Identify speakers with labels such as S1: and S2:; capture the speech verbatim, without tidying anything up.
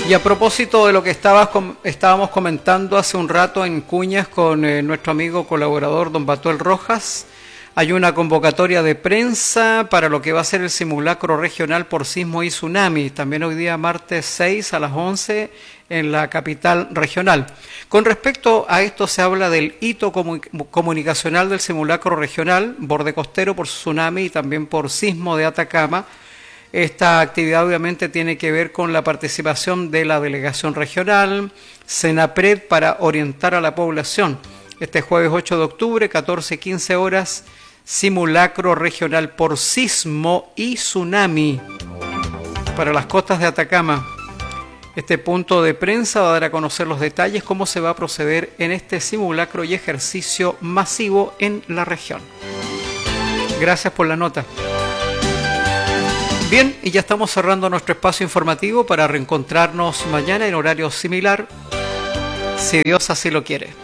S1: Y a propósito de lo que estabas, estábamos comentando hace un rato en Cuñas con eh, nuestro amigo colaborador don Batuel Rojas, hay una convocatoria de prensa para lo que va a ser el simulacro regional por sismo y tsunami, también hoy día martes seis a las once en la capital regional. Con respecto a esto se habla del hito comunicacional del simulacro regional, borde costero por tsunami y también por sismo de Atacama. Esta actividad obviamente tiene que ver con la participación de la delegación regional, Senapred, para orientar a la población. Este jueves ocho de octubre, catorce y quince horas, simulacro regional por sismo y tsunami para las costas de Atacama. Este punto de prensa va a dar a conocer los detalles, cómo se va a proceder en este simulacro y ejercicio masivo en la región. Gracias por la nota. Bien, y ya estamos cerrando nuestro espacio informativo para reencontrarnos mañana en horario similar, si Dios así lo quiere.